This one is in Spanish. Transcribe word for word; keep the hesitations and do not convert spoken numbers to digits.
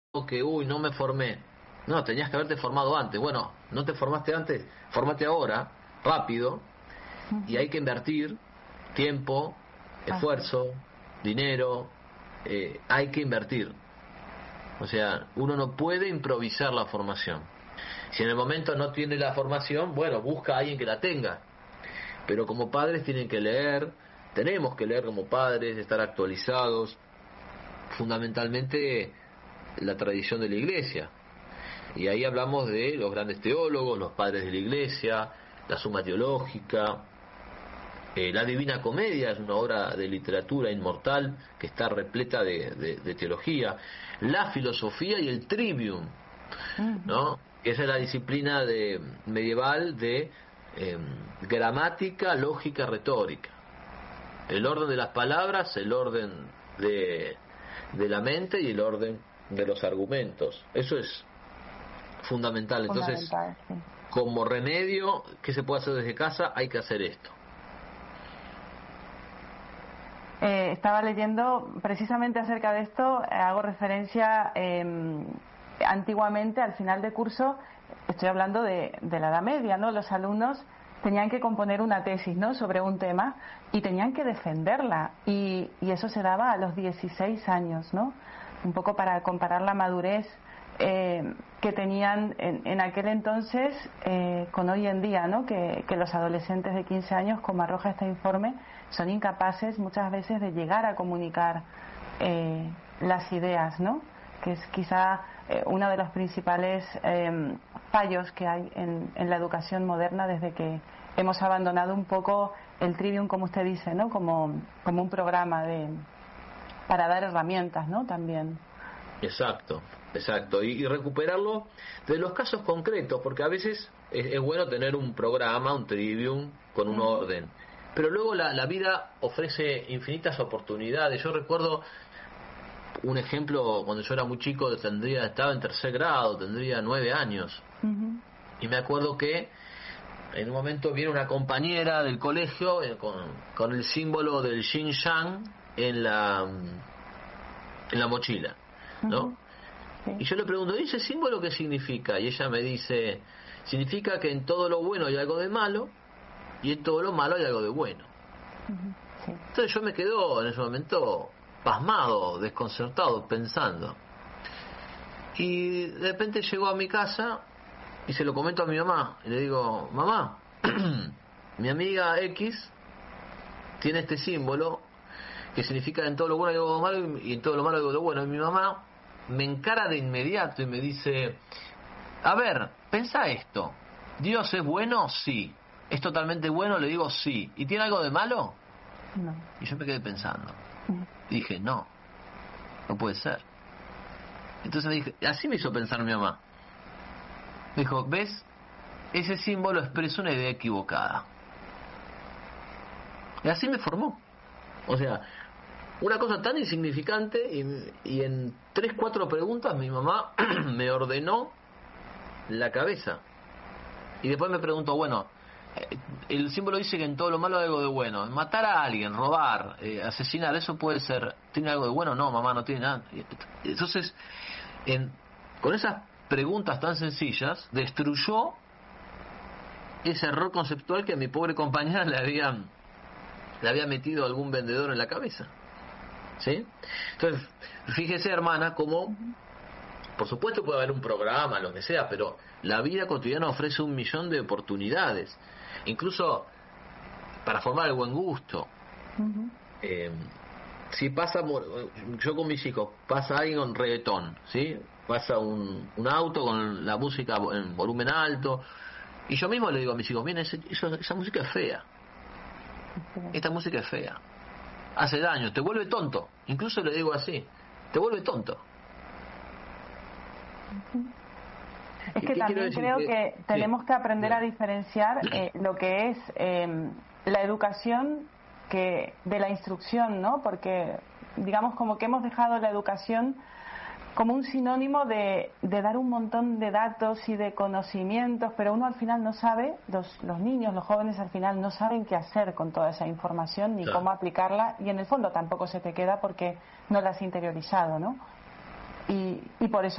que, uy, no me formé. No, tenías que haberte formado antes. Bueno, no te formaste antes, formate ahora, rápido, y hay que invertir tiempo, esfuerzo, dinero, eh, hay que invertir. O sea, uno no puede improvisar la formación. Si en el momento no tiene la formación, bueno, busca a alguien que la tenga. Pero como padres tienen que leer, tenemos que leer como padres, estar actualizados, fundamentalmente la tradición de la Iglesia. Y ahí hablamos de los grandes teólogos, los padres de la Iglesia, la Suma Teológica, eh, la Divina Comedia es una obra de literatura inmortal que está repleta de, de, de teología, la filosofía y el trivium, ¿no? Esa es la disciplina de, medieval de eh, gramática, lógica, retórica. El orden de las palabras, el orden de, de la mente y el orden de los argumentos. Eso es fundamental. Entonces, fundamental, sí. Como remedio, ¿qué se puede hacer desde casa? Hay que hacer esto. Eh, estaba leyendo precisamente acerca de esto, eh, hago referencia eh, antiguamente al final de curso, estoy hablando de, de la Edad Media, ¿no? Los alumnos tenían que componer una tesis, ¿no?, sobre un tema y tenían que defenderla y, y eso se daba a los dieciséis años, ¿no? Un poco para comparar la madurez eh, que tenían en, en aquel entonces eh, con hoy en día, ¿no? Que, que los adolescentes de quince años, como arroja este informe, son incapaces muchas veces de llegar a comunicar eh, las ideas, ¿no? Que es quizá eh, uno de los principales eh, fallos que hay en, en la educación moderna desde que hemos abandonado un poco el trivium, como usted dice, ¿no? Como, como un programa de para dar herramientas, ¿no? También. Exacto, exacto. Y, y recuperarlo de los casos concretos, porque a veces es, es bueno tener un programa, un trivium con un Uh-huh. orden. Pero luego la, la vida ofrece infinitas oportunidades. Yo recuerdo un ejemplo cuando yo era muy chico, tendría estaba en tercer grado, tendría nueve años. Uh-huh. Y me acuerdo que en un momento viene una compañera del colegio eh, con, con el símbolo del yin yang en la en la mochila, ¿no? Uh-huh. Sí. Y yo le pregunto, ¿y ese símbolo qué significa? Y ella me dice, significa que en todo lo bueno hay algo de malo y en todo lo malo hay algo de bueno. Uh-huh. Sí. Entonces yo me quedo en ese momento pasmado, desconcertado, pensando. Y de repente llego a mi casa y se lo comento a mi mamá. Y le digo, mamá, mi amiga X tiene este símbolo que significa en todo lo bueno hay algo malo y en todo lo malo hay algo de bueno. Y mi mamá me encara de inmediato y me dice, a ver, pensá esto, ¿Dios es bueno? Sí. ¿Es totalmente bueno? Le digo sí. ¿Y tiene algo de malo? No. Y yo me quedé pensando. Y dije, no, no puede ser. Entonces me dije, así me hizo pensar mi mamá. Me dijo, ¿ves? Ese símbolo expresa una idea equivocada. Y así me formó. O sea, una cosa tan insignificante y, y en tres, cuatro preguntas mi mamá me ordenó la cabeza. Y después me preguntó, bueno, el símbolo dice que en todo lo malo hay algo de bueno. Matar a alguien, robar, eh, asesinar, eso puede ser, ¿tiene algo de bueno? No, mamá, no tiene nada. Entonces, en, con esas preguntas tan sencillas, destruyó ese error conceptual que a mi pobre compañera le había, le había metido algún vendedor en la cabeza. ¿Sí? Entonces, fíjese, hermana, como por supuesto puede haber un programa, lo que sea, pero la vida cotidiana ofrece un millón de oportunidades, incluso para formar el buen gusto. Uh-huh. Eh, si pasa, yo con mis hijos, pasa alguien con reggaetón, ¿sí? Pasa un, un auto con la música en volumen alto, y yo mismo le digo a mis hijos, miren, ese, eso, esa música es fea, esta música es fea, hace daño, te vuelve tonto, incluso le digo así, te vuelve tonto. Es que también creo que, que tenemos sí, que aprender bien. a diferenciar eh, lo que es eh, la educación que de la instrucción, ¿no? Porque digamos como que hemos dejado la educación como un sinónimo de, de dar un montón de datos y de conocimientos, pero uno al final no sabe, los, los niños, los jóvenes al final no saben qué hacer con toda esa información ni claro. cómo aplicarla, y en el fondo tampoco se te queda porque no la has interiorizado, ¿no? Y, y por eso